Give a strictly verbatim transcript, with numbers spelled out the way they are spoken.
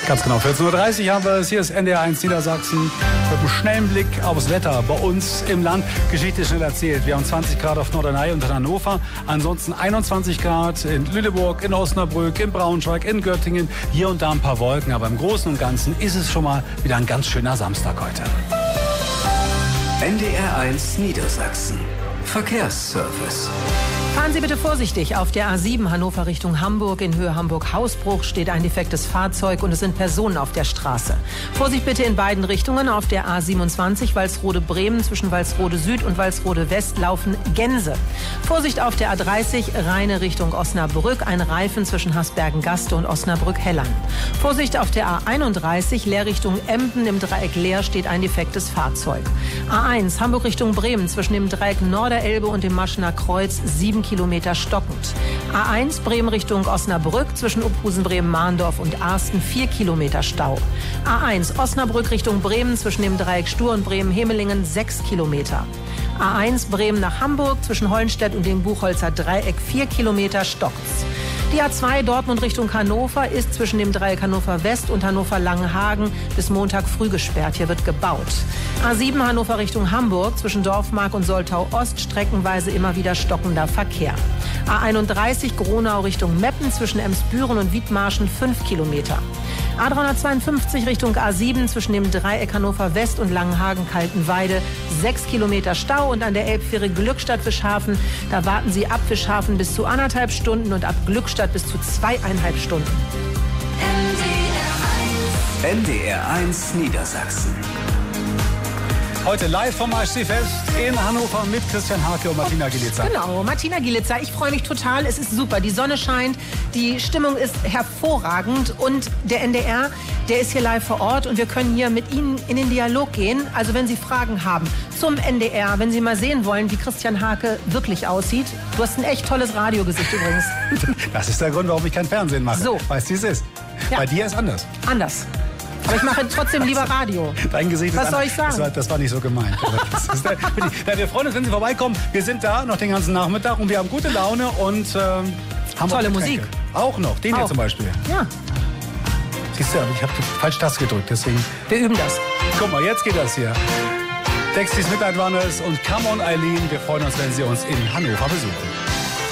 Ganz genau, vierzehn Uhr dreißig haben wir es. Hier ist N D R eins Niedersachsen mit einem schnellen Blick aufs Wetter bei uns im Land. Geschichte schnell erzählt. Wir haben zwanzig Grad auf Norderney und in Hannover. Ansonsten einundzwanzig Grad in Lüneburg, in Osnabrück, in Braunschweig, in Göttingen. Hier und da ein paar Wolken. Aber im Großen und Ganzen ist es schon mal wieder ein ganz schöner Samstag heute. N D R eins Niedersachsen. Verkehrsservice. Fahren Sie bitte vorsichtig. Auf der A sieben Hannover Richtung Hamburg in Höhe Hamburg-Hausbruch steht ein defektes Fahrzeug und es sind Personen auf der Straße. Vorsicht bitte in beiden Richtungen. Auf der A siebenundzwanzig Walsrode-Bremen zwischen Walsrode Süd und Walsrode West laufen Gänse. Vorsicht auf der A dreißig Rheine Richtung Osnabrück. Ein Reifen zwischen Hasbergen-Gaste und Osnabrück-Hellern. Vorsicht auf der A einunddreißig Leer Richtung Emden im Dreieck Leer steht ein defektes Fahrzeug. A eins Hamburg Richtung Bremen zwischen dem Dreieck Norderelbe und dem Maschener Kreuz sieben Kilometer stockend. A eins Bremen Richtung Osnabrück zwischen Uphusen, Bremen-Mahndorf und Arsten vier Kilometer Stau. A eins Osnabrück Richtung Bremen zwischen dem Dreieck Stur und Bremen-Hemelingen sechs Kilometer. A eins Bremen nach Hamburg zwischen Hollenstedt und dem Buchholzer Dreieck vier Kilometer stockt's. Die A zwei Dortmund Richtung Hannover ist zwischen dem Dreieck Hannover West und Hannover Langenhagen bis Montag früh gesperrt. Hier wird gebaut. A sieben Hannover Richtung Hamburg zwischen Dorfmark und Soltau Ost streckenweise immer wieder stockender Verkehr. A einunddreißig Gronau Richtung Meppen zwischen Emsbüren und Wiedmarschen fünf Kilometer. A dreihundertzweiundfünfzig Richtung A sieben zwischen dem Dreieck Hannover West und Langenhagen-Kaltenweide sechs Kilometer Stau und an der Elbfähre Glückstadt-Fischhafen, da warten Sie ab Fischhafen bis zu anderthalb Stunden und ab Glückstadt bis zu zweieinhalb Stunden. N D R eins Niedersachsen. Heute live vom A S C-Fest in Hannover mit Christian Hake und Martina Gielitzer. Genau, Martina Gielitzer, ich freue mich total. Es ist super, die Sonne scheint, die Stimmung ist hervorragend und der N D R, der ist hier live vor Ort und wir können hier mit Ihnen in den Dialog gehen. Also wenn Sie Fragen haben zum N D R, wenn Sie mal sehen wollen, wie Christian Hake wirklich aussieht. Du hast ein echt tolles Radiogesicht übrigens. Das ist der Grund, warum ich kein Fernsehen mache. So. Weißt du, wie es ist? Ja. Bei dir ist anders. Anders. Aber ich mache trotzdem lieber Radio. Dein Gesicht Was ist soll anders. ich sagen? Das war, das war nicht so gemeint. Das ist, ja, wir freuen uns, wenn Sie vorbeikommen. Wir sind da noch den ganzen Nachmittag und wir haben gute Laune und äh, haben tolle auch Musik. Auch noch, den hier Auch. zum Beispiel. Ja, Siehst du, ich habe die falsche Taste gedrückt, deswegen. wir üben das. Guck mal, jetzt geht das hier. Dexys Midnight Runners und Come on Eileen. Wir freuen uns, wenn Sie uns in Hannover besuchen.